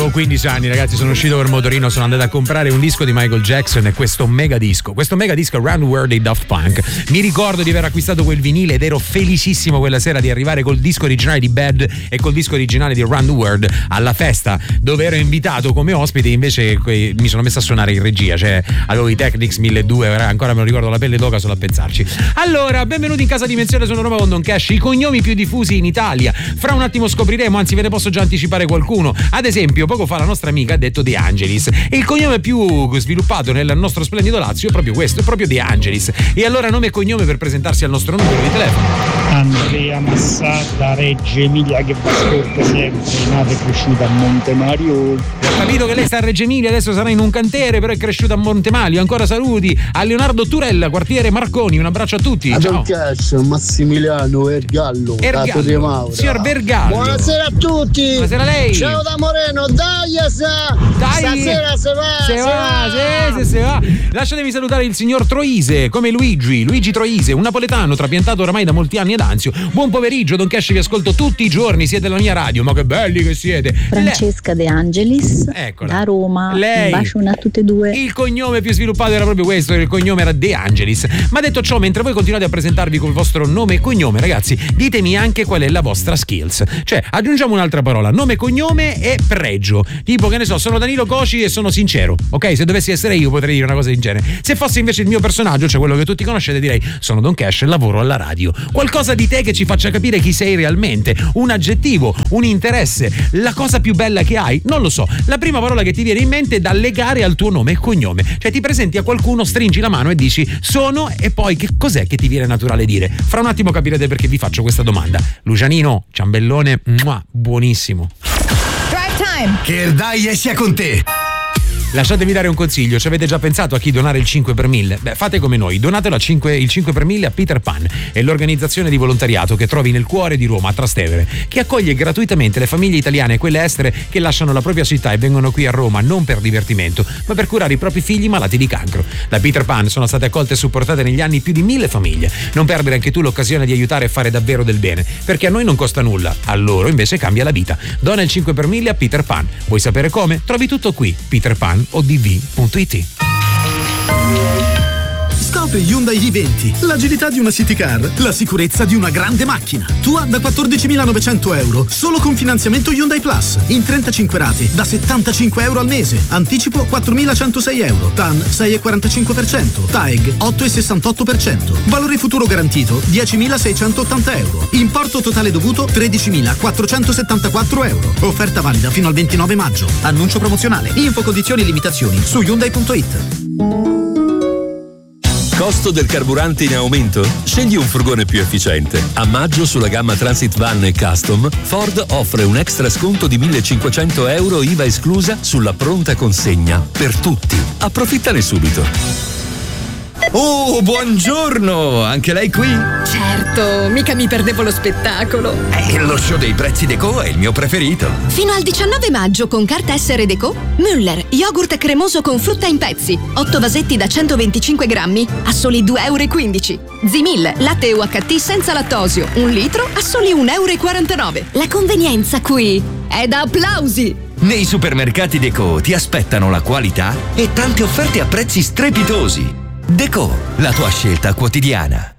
avevo 15 anni, ragazzi, sono uscito col motorino, sono andato a comprare un disco di Michael Jackson e questo mega disco Round the World dei Daft Punk. Mi ricordo di aver acquistato quel vinile ed ero felicissimo quella sera di arrivare col disco originale di Bad e col disco originale di Round the World alla festa dove ero invitato come ospite. Invece mi sono messo a suonare in regia, cioè avevo i Technics 1200, ancora me lo ricordo, la pelle d'oca solo a pensarci. Allora, benvenuti in Casa Dimensione, sono Roma con Don Cash. I cognomi più diffusi in Italia, fra un attimo scopriremo, anzi ve ne posso già anticipare qualcuno. Ad esempio, poco fa la nostra amica ha detto De Angelis e il cognome più sviluppato nel nostro splendido Lazio è proprio questo, è proprio De Angelis. E allora nome e cognome per presentarsi al nostro numero di telefono. Andrea Massata, Reggio Emilia, che vi ascolta sempre, nata e cresciuta a Montemario. Ho capito che lei sta a Reggio Emilia, adesso sarà in un cantiere, però è cresciuta a Montemario. Ancora saluti a Leonardo Turella, quartiere Marconi, un abbraccio a tutti. Ciao. Cash, Massimiliano Vergallo, signor Vergallo. Buonasera a tutti. Buonasera a lei. Ciao da Moreno, dai. Stasera se va. Lasciatemi salutare il signor Troise, come Luigi Troise, un napoletano trapiantato oramai da molti anni ad Anzio. Buon pomeriggio, Don Cash, vi ascolto tutti i giorni, siete la mia radio, ma che belli che siete. Francesca De Angelis, eccola, da Roma. Lei. Un bacione a tutte e due. Il cognome più sviluppato era proprio questo, il cognome era De Angelis. Ma detto ciò, mentre voi continuate a presentarvi col vostro nome e cognome, ragazzi, ditemi anche qual è la vostra skills. Cioè, aggiungiamo un'altra parola, nome, cognome e pregio. Tipo, che ne so, sono Danilo Coci e sono sincero, ok? Se dovessi essere io potrei dire una cosa del genere. Se fosse invece il mio personaggio, cioè quello che tutti conoscete, direi sono Don Cash e lavoro alla radio. Qualcosa di te che ci faccia capire chi sei realmente, un aggettivo, un interesse, la cosa più bella che hai, non lo so, la prima parola che ti viene in mente da legare al tuo nome e cognome. Cioè ti presenti a qualcuno, stringi la mano e dici sono, e poi che cos'è che ti viene naturale dire? Fra un attimo capirete perché vi faccio questa domanda. Lucianino, ciambellone, buonissimo. Drive time! Che dai sia con te! Lasciatemi dare un consiglio, ci avete già pensato a chi donare il 5 per 1000? Beh, fate come noi, donatelo il 5 per 1000 a Peter Pan, è l'organizzazione di volontariato che trovi nel cuore di Roma, a Trastevere, che accoglie gratuitamente le famiglie italiane e quelle estere che lasciano la propria città e vengono qui a Roma non per divertimento, ma per curare i propri figli malati di cancro. Da Peter Pan sono state accolte e supportate negli anni più di 1000 famiglie. Non perdere anche tu l'occasione di aiutare e fare davvero del bene, perché a noi non costa nulla, a loro invece cambia la vita. Dona il 5 per 1000 a Peter Pan. Vuoi sapere come? Trovi tutto qui, Peter Pan o dv.it. Scopri Hyundai i20, l'agilità di una city car, la sicurezza di una grande macchina. Tua da 14.900 euro, solo con finanziamento Hyundai Plus, in 35 rate, da 75 euro al mese. Anticipo 4.106 euro, TAN 6,45%, TAEG 8,68%. Valore futuro garantito 10.680 euro. Importo totale dovuto 13.474 euro. Offerta valida fino al 29 maggio. Annuncio promozionale. Info, condizioni e limitazioni su Hyundai.it. Costo del carburante in aumento? Scegli un furgone più efficiente. A maggio sulla gamma Transit Van e Custom, Ford offre un extra sconto di 1.500 euro IVA esclusa sulla pronta consegna per tutti. Approfittane subito. Oh, buongiorno! Anche lei qui? Certo, mica mi perdevo lo spettacolo. Lo show dei prezzi Deco è il mio preferito. Fino al 19 maggio con carta essere Deco, Müller, yogurt cremoso con frutta in pezzi, 8 vasetti da 125 grammi a soli 2,15 euro. Zimil, latte UHT senza lattosio, 1 litro a soli 1,49 euro. La convenienza qui è da applausi! Nei supermercati Deco ti aspettano la qualità e tante offerte a prezzi strepitosi. Deco, la tua scelta quotidiana.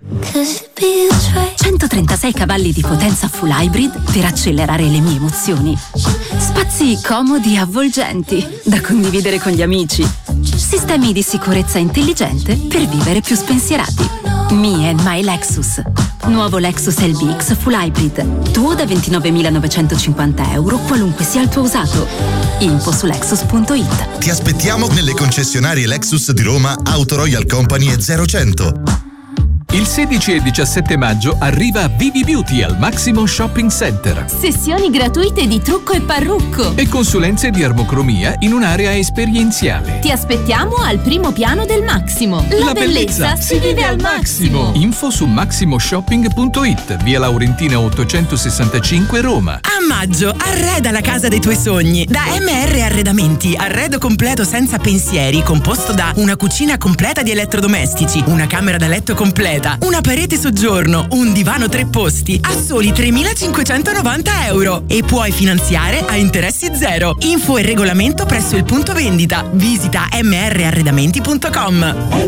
136 cavalli di potenza full hybrid per accelerare le mie emozioni. Spazi comodi e avvolgenti da condividere con gli amici. Sistemi di sicurezza intelligente per vivere più spensierati. Me and my Lexus. Nuovo Lexus LBX full hybrid. Tuo da 29.950 euro, qualunque sia il tuo usato. Info su Lexus.it. Ti aspettiamo nelle concessionarie Lexus di Roma, Auto Royal Company e 0100. Il 16 e 17 maggio arriva Vivi Beauty al Maximo Shopping Center. Sessioni gratuite di trucco e parrucco. E consulenze di armocromia in un'area esperienziale. Ti aspettiamo al primo piano del Maximo. La bellezza si vive al massimo. Info su maximoshopping.it, via Laurentina 865 Roma. A maggio arreda la casa dei tuoi sogni. Da MR Arredamenti, arredo completo senza pensieri, composto da una cucina completa di elettrodomestici, una camera da letto completa, completa, una parete soggiorno, un divano 3 posti a soli 3.590 euro e puoi finanziare a interessi zero. Info e regolamento presso il punto vendita. Visita mrarredamenti.com.